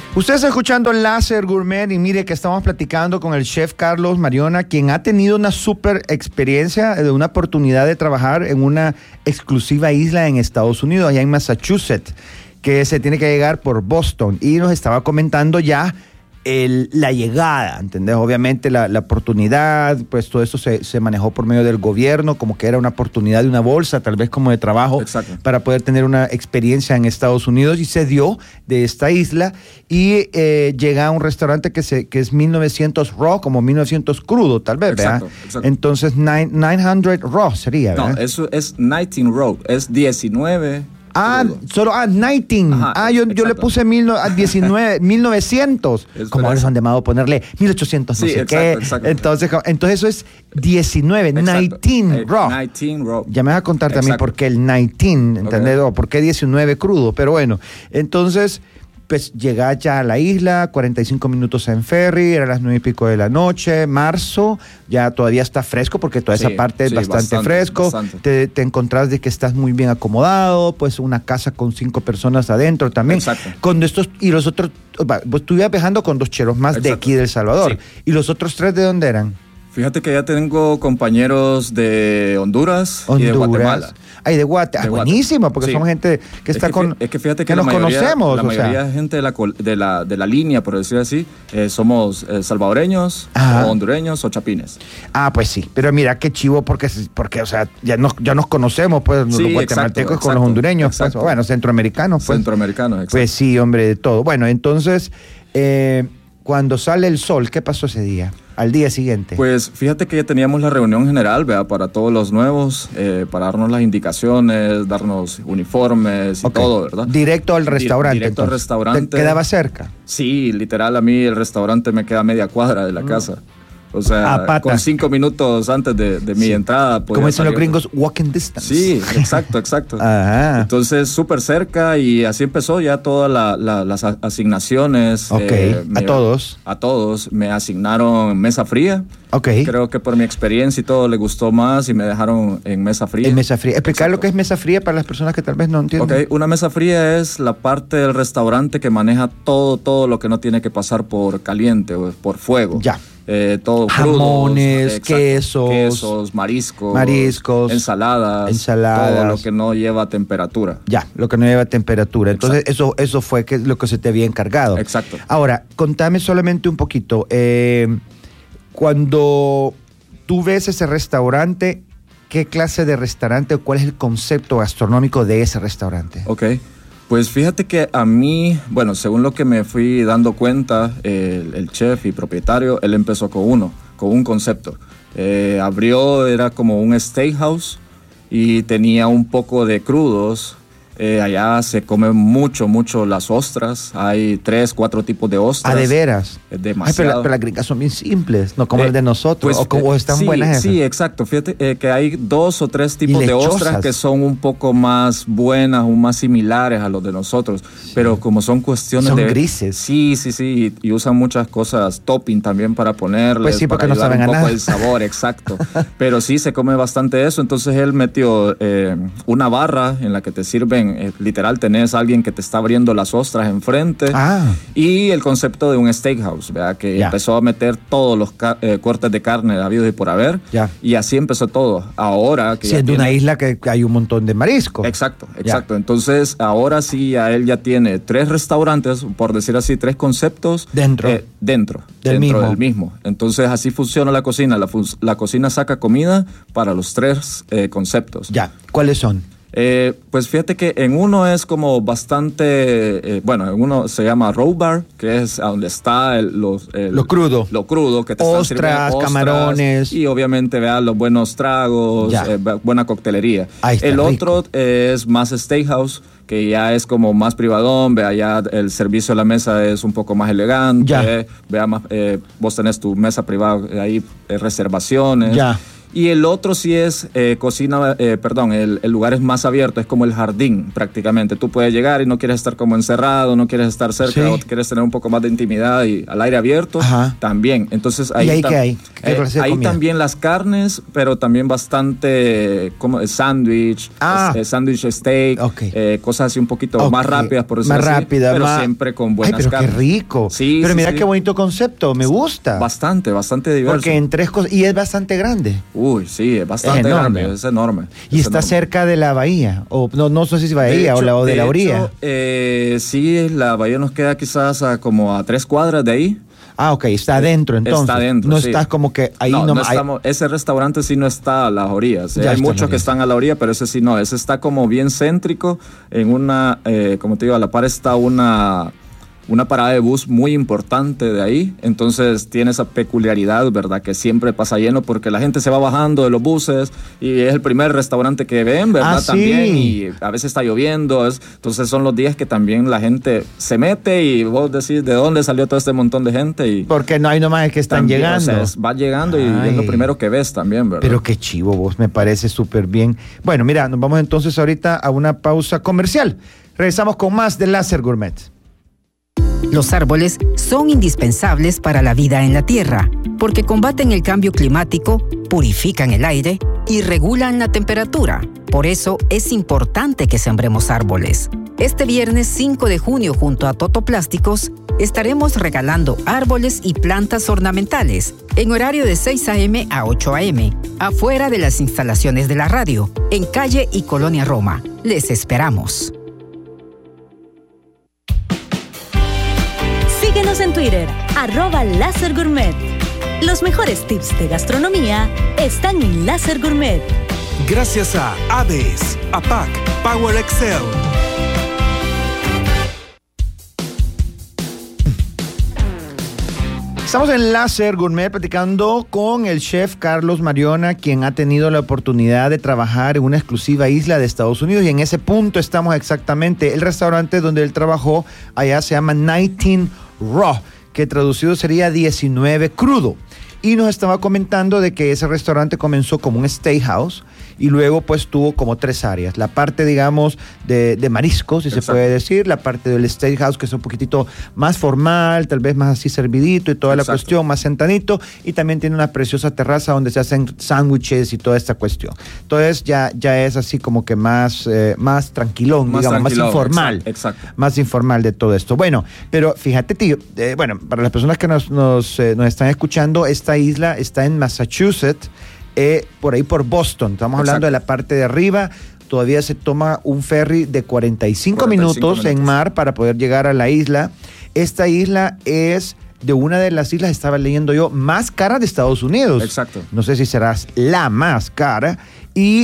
Usted está escuchando Láser Gourmet y mire que estamos platicando con el chef Carlos Mariona, quien ha tenido una súper experiencia de una oportunidad de trabajar en una exclusiva isla en Estados Unidos, allá en Massachusetts, que se tiene que llegar por Boston. Y nos estaba comentando ya la llegada, ¿entendés? Obviamente la oportunidad, pues todo eso se manejó por medio del gobierno, como que era una oportunidad de una bolsa, tal vez como de trabajo. Exacto. Para poder tener una experiencia en Estados Unidos, y se dio de esta isla y llega a un restaurante que es 1900 raw, como 1900 crudo, tal vez, ¿verdad? Exacto. Entonces 900 raw sería, ¿verdad? No, eso es 19 raw, es 19. Solo 19. Ajá, Yo le puse 19, 1900. Como ahora son de modo ponerle 1800, no sé qué. Exacto. Entonces eso es 19, 19 raw. 19 raw. Ya me vas a contar también por qué el 19, ¿entendés? O por qué 19 crudo, pero bueno. Entonces, pues llega ya a la isla, 45 minutos en ferry, era las 9 y pico de la noche, marzo, ya todavía está fresco porque toda esa parte es bastante fresco. Te encontrás de que estás muy bien acomodado, pues una casa con 5 personas adentro también. Exacto. Con estos, y los otros, vos estuvieras viajando con 2 cheros más de aquí de El Salvador. Sí. ¿Y los otros 3 de dónde eran? Fíjate que ya tengo compañeros de Honduras y de Guatemala. Ay, de Guatemala. Buenísimo, porque somos gente que está Es que fíjate que nos conocemos. La mayoría de gente de la línea, por decirlo así, somos salvadoreños, o hondureños o chapines. Pues sí. Pero mira qué chivo, porque o sea, ya nos conocemos, pues, los guatemaltecos con los hondureños. Pues, bueno, centroamericanos. Pues. Centroamericanos, exacto. Pues sí, hombre, de todo. Bueno, entonces, cuando sale el sol, ¿qué pasó ese día? Al día siguiente. Pues fíjate que ya teníamos la reunión general, ¿verdad? Para todos los nuevos, para darnos las indicaciones, darnos uniformes y todo, ¿verdad? Directo al restaurante. Directo al restaurante. ¿Te quedaba cerca? Sí, literal, a mí el restaurante me queda a media cuadra de la casa. O sea, con 5 minutos antes de mi entrada. Como dicen los gringos, walking distance. Sí, exacto. Ajá. Entonces, súper cerca, y así empezó ya todas las asignaciones. ¿A todos? A todos. Me asignaron mesa fría. Okay. Creo que por mi experiencia y todo le gustó más y me dejaron en mesa fría. En mesa fría. Explicar lo que es mesa fría para las personas que tal vez no entienden. Una mesa fría es la parte del restaurante que maneja todo lo que no tiene que pasar por caliente o por fuego. Ya. Todo jamones, quesos, mariscos, ensaladas, todo lo que no lleva temperatura. Ya, lo que no lleva temperatura. Entonces, eso fue lo que se te había encargado. Exacto. Ahora, contame solamente un poquito. Cuando tú ves ese restaurante, ¿qué clase de restaurante o cuál es el concepto gastronómico de ese restaurante? Pues fíjate que a mí, bueno, según lo que me fui dando cuenta, el chef y propietario, él empezó con un concepto. Abrió, era como un steakhouse y tenía un poco de crudos. Allá se comen mucho las ostras. Hay 3, 4 tipos de ostras. ¿De veras? Demasiado. Pero las gringas son bien simples, no como el de nosotros. Pues, o están buenas esas. Sí, exacto. Fíjate que hay 2 o 3 tipos de ostras que son un poco más buenas o más similares a los de nosotros. Sí. Pero como son cuestiones son grises. Sí. Y usan muchas cosas, topping también para ponerles. Pues sí, porque para no saben un poco nada. el sabor, exacto. Pero sí se come bastante eso. Entonces él metió una barra en la que te sirven, literal, tenés a alguien que te está abriendo las ostras enfrente. Y el concepto de un steakhouse, ¿verdad? Que empezó a meter todos los cortes de carne habidos y por haber. Y así empezó todo. Ahora que siendo una isla que hay un montón de marisco. Exacto. Entonces ahora sí, él ya tiene 3 restaurantes, por decir así, 3 conceptos dentro del mismo. Entonces así funciona la cocina. La cocina saca comida para los 3 conceptos. ¿Cuáles son? Pues fíjate que en uno es como bastante, en uno se llama row bar, que es donde está lo crudo. Lo crudo que te están sirviendo. Ostras, camarones. Y obviamente vean los buenos tragos, buena coctelería. El otro es más steakhouse, que ya es como más privadón, vea, ya el servicio a la mesa es un poco más elegante, vea más, vos tenés tu mesa privada ahí, reservaciones. Y el otro sí es cocina, el lugar es más abierto, es como el jardín prácticamente. Tú puedes llegar y no quieres estar como encerrado, no quieres estar cerca, o quieres tener un poco más de intimidad y al aire abierto, también. Entonces ahí, ¿y ahí qué hay? Ahí también las carnes, pero también bastante como sándwich, sándwich steak, cosas así un poquito más rápidas, por decirlo así. Pero siempre con buenas carnes. ¡Qué rico! Sí, pero mira qué bonito concepto, me gusta. Bastante diverso. Porque en 3 cosas, y es bastante grande. Uy, sí, es bastante grande, es enorme. ¿Y está cerca de la bahía? O no sé si es bahía o de la orilla. Sí, la bahía nos queda quizás como a 3 cuadras de ahí. Ok, está adentro entonces. Está adentro, no estás como que ahí no estamos, ese restaurante sí no está a las orillas. Hay muchos que están a la orilla, pero ese sí no. Ese está como bien céntrico. En una, como te digo, a la par está una parada de bus muy importante de ahí, entonces tiene esa peculiaridad, ¿verdad? Que siempre pasa lleno porque la gente se va bajando de los buses y es el primer restaurante que ven, ¿verdad? También, y a veces está lloviendo, entonces son los días que también la gente se mete y vos decís de dónde salió todo este montón de gente. Porque no hay nomás que están también, llegando. O sea, va llegando y es lo primero que ves también, ¿verdad? Pero qué chivo vos, me parece súper bien. Bueno, mira, nos vamos entonces ahorita a una pausa comercial. Regresamos con más de Láser Gourmet. Los árboles son indispensables para la vida en la Tierra, porque combaten el cambio climático, purifican el aire y regulan la temperatura. Por eso es importante que sembremos árboles. Este viernes 5 de junio, junto a Totoplásticos, estaremos regalando árboles y plantas ornamentales en horario de 6 a.m. a 8 a.m., afuera de las instalaciones de la radio, en Calle y Colonia Roma. Les esperamos. Síguenos en Twitter, @LáserGourmet. Los mejores tips de gastronomía están en Láser Gourmet. Gracias a ADES, APAC, Power Excel. Estamos en Láser Gourmet platicando con el chef Carlos Mariona, quien ha tenido la oportunidad de trabajar en una exclusiva isla de Estados Unidos, y en ese punto estamos exactamente. El restaurante donde él trabajó allá se llama 19 Raw, que traducido sería 19 crudo. Y nos estaba comentando de que ese restaurante comenzó como un steakhouse y luego pues tuvo como 3 áreas. La parte, digamos, de mariscos, si se puede decir, la parte del steakhouse, que es un poquitito más formal, tal vez más así servidito y toda la cuestión, más sentadito, y también tiene una preciosa terraza donde se hacen sándwiches y toda esta cuestión. Entonces ya es así como que más tranquilón, digamos, más informal. Exacto. Más informal de todo esto. Bueno, pero fíjate, tío, para las personas que nos están escuchando, esta isla está en Massachusetts, por ahí por Boston. Estamos hablando de la parte de arriba. Todavía se toma un ferry de 45 minutos en mar para poder llegar a la isla. Esta isla es de una de las islas, estaba leyendo yo, más cara de Estados Unidos. Exacto. No sé si será la más cara. Y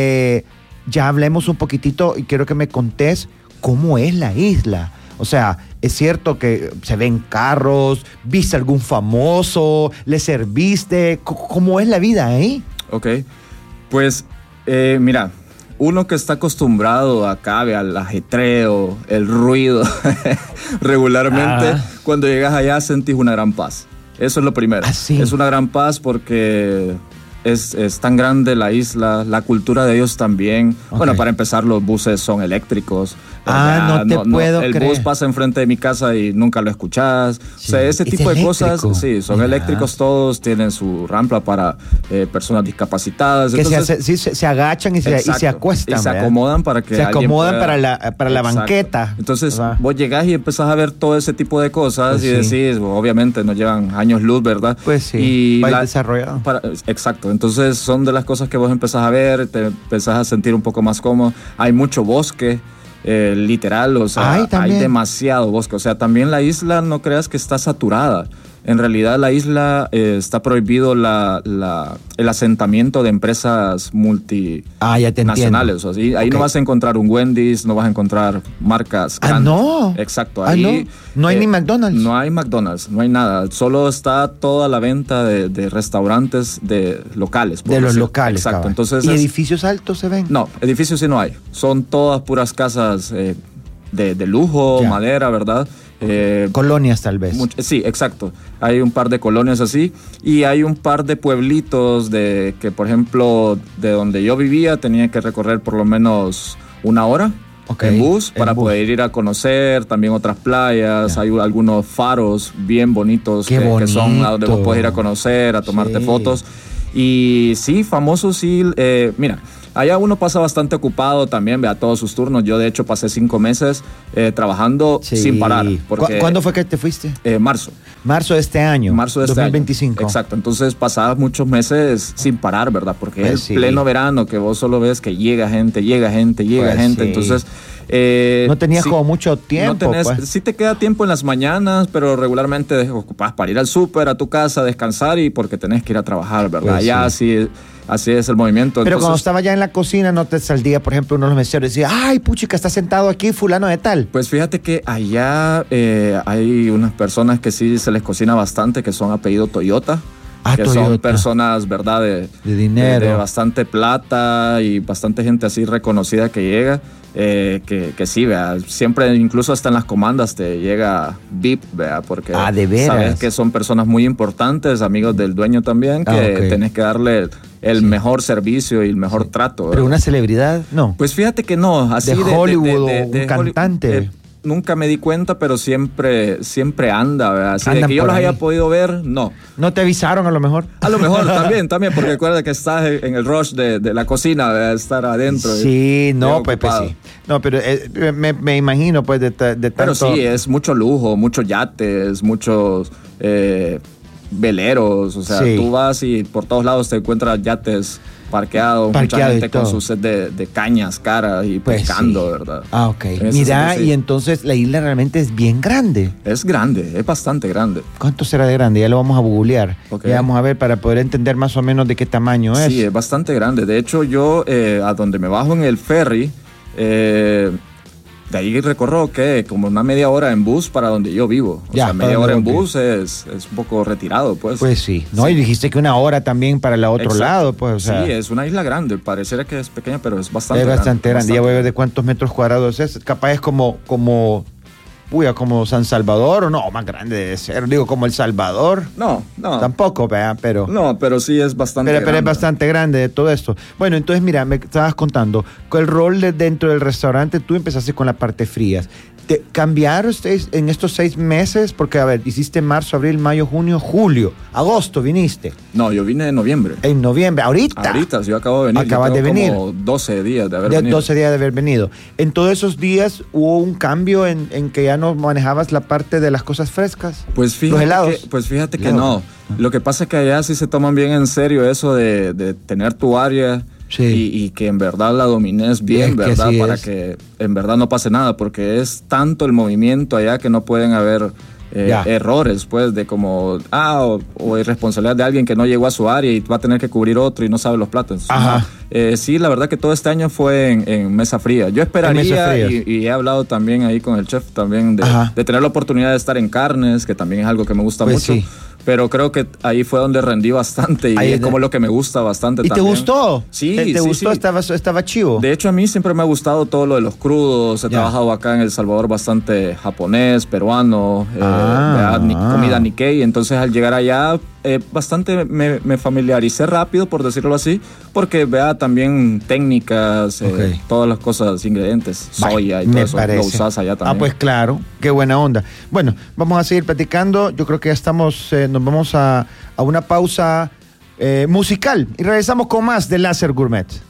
ya hablemos un poquitito y quiero que me contés cómo es la isla. O sea, es cierto que se ven carros, ¿viste algún famoso? ¿Le serviste? ¿Cómo es la vida ahí? Ok, pues mira, uno que está acostumbrado acá al ajetreo, el ruido, regularmente, cuando llegas allá sentís una gran paz. Eso es lo primero. ¿Sí? Es una gran paz porque es tan grande la isla, la cultura de ellos también. Bueno, para empezar, los buses son eléctricos. No te puedo creer. El bus pasa enfrente de mi casa y nunca lo escuchás. Sí. O sea, ese tipo de cosas, sí, son eléctricos todos, tienen su rampa para personas discapacitadas. Que entonces, se agachan y se acuestan. Y se acomodan para que se acomodan pueda, para la banqueta. Entonces, vos llegás y empezás a ver todo ese tipo de cosas, pues y decís, obviamente nos llevan años luz, ¿verdad? Pues sí, y desarrollado. Exacto. Entonces son de las cosas que vos empezás a ver, te empezás a sentir un poco más cómodo. Hay mucho bosque, literal, o sea, hay demasiado bosque. O sea, también la isla, no creas que está saturada. En realidad la isla está prohibido el asentamiento de empresas multinacionales. O sea, ahí no vas a encontrar un Wendy's, no vas a encontrar marcas grandes. No. Exacto. Ahí, no hay ni McDonald's. No hay McDonald's, no hay nada. Solo está toda la venta de restaurantes locales. De los locales. Exacto. Entonces, ¿y edificios altos se ven? No, edificios sí no hay. Son todas puras casas de lujo, Ya. madera, ¿verdad? Colonias tal vez. Sí, exacto. Hay un par de colonias así y hay un par de pueblitos que, por ejemplo, de donde yo vivía tenía que recorrer por lo menos 1 hora. Okay, en bus para en bus. poder ir a conocer también otras playas. Ya. Hay algunos faros bien bonitos Qué que son a donde vos bonito. puedes ir a conocer, a tomarte Sí. fotos. Y sí, famosos sí. Mira, allá uno pasa bastante ocupado también, vea todos sus turnos. Yo de hecho pasé 5 meses trabajando Sí. sin parar. Porque, ¿Cuándo fue que te fuiste? Marzo. Marzo de este año. Marzo de este 2025. año. Exacto, entonces pasabas muchos meses sin parar, ¿verdad? Porque Pues es sí. pleno verano que vos solo ves que llega gente, Pues sí. entonces... No tenías sí, como mucho tiempo. no tenés, pues. sí te queda tiempo en las mañanas, pero regularmente ocupás para ir al súper, a tu casa, descansar y porque tenés que ir a trabajar, ¿verdad? Pues Allá así es el movimiento. Pero entonces, cuando estaba ya en la cocina, no te saldría, por ejemplo, uno de los meseros y decía, ay, puchica, está sentado aquí fulano de tal. Pues fíjate que allá hay unas personas que sí se les cocina bastante, que son apellido Toyota. Ah, que Toyota. son personas, ¿verdad? De dinero. De bastante plata y bastante gente así reconocida que llega. Que sí, vea, siempre incluso hasta en las comandas te llega VIP, vea, porque ¿de veras? sabes que son personas muy importantes, amigos del dueño también, que Ok. tenés que darle el mejor servicio y el mejor trato. Pero ¿verdad? una celebridad, no. Pues fíjate que no, así De Hollywood o un Hollywood, cantante. nunca me di cuenta, pero siempre anda, ¿verdad? Así de Andan que yo por los ahí. haya podido ver, no. ¿No te avisaron a lo mejor? A lo mejor también, porque recuerda que estás en el rush de la cocina, ¿verdad? Estar adentro. Sí, no, bien pues ocupado. sí. No, pero me imagino, pues, de tanto... Pero sí, es mucho lujo, muchos yates, muchos veleros. O sea, Sí. tú vas y por todos lados te encuentras yates parqueados, mucha Parqueado y gente con todo. su set de cañas caras y Pues pescando, sí. ¿verdad? Ah, ok. En ese Mira, sentido, sí. y entonces la isla realmente es bien grande. Es grande, es bastante grande. ¿Cuánto será de grande? Ya lo vamos a googlear. Ok. Ya vamos a ver para poder entender más o menos de qué tamaño es. Sí, es bastante grande. De hecho, yo a donde me bajo en el ferry, de ahí recorro que como una media hora en bus para donde yo vivo. O Ya, sea, para media hora en donde bus es un poco retirado, pues. Pues sí. No, y dijiste que 1 hora también para el otro Exacto. lado, pues, o sea. Sí, es una isla grande. Pareciera que es pequeña, pero es bastante Es bastante grande. Ya voy a ver bastante. de cuántos metros cuadrados es. Capaz es como San Salvador, o no, más grande debe ser. Digo, como El Salvador. No. Tampoco, vea, pero. No, pero sí es bastante Pero es grande. bastante grande de todo esto. Bueno, entonces mira, me estabas contando, con el rol dentro del restaurante, tú empezaste con la parte frías. ¿Te cambiaron ustedes en estos 6 meses? Porque, a ver, hiciste marzo, abril, mayo, junio, julio, agosto viniste. No, yo vine en noviembre. En noviembre, ahorita. Ahorita, yo acabo de venir. Acabas Yo tengo de venir. como 12 días de haber Ya venido. 12 días de haber venido. En todos esos días hubo un cambio en que ya no manejabas la parte de las cosas frescas. Pues Los fíjate helados. que no. Lo que pasa es que allá sí se toman bien en serio eso de tener tu área Sí. y que en verdad la domines bien, Es que ¿verdad? así Para es. que en verdad no pase nada, porque es tanto el movimiento allá que no pueden haber Ya. errores, pues, de como, o irresponsabilidad de alguien que no llegó a su área y va a tener que cubrir otro y no sabe los platos. Ajá. Sí, la verdad que todo este año fue en mesa fría. Yo esperaría, mesa fría. y he hablado también ahí con el chef también Ajá. de tener la oportunidad de estar en carnes, que también es algo que me gusta Pues mucho. sí. Pero creo que ahí fue donde rendí bastante y Ahí es como lo que me gusta bastante ¿Y también. te gustó? Sí, ¿Te sí, gustó? sí. Estaba chivo. De hecho, a mí siempre me ha gustado todo lo de los crudos. He Ya. trabajado acá en El Salvador bastante japonés, peruano, Ah. comida Nikkei. Entonces, al llegar allá, bastante me familiaricé rápido, por decirlo así, porque vea también técnicas, Ok. todas las cosas, ingredientes, soya y Me todo eso. parece. Lo usas allá también. Ah, pues claro, qué buena onda. Bueno, vamos a seguir platicando. Yo creo que ya estamos, nos vamos a una pausa musical y regresamos con más de Láser Gourmet.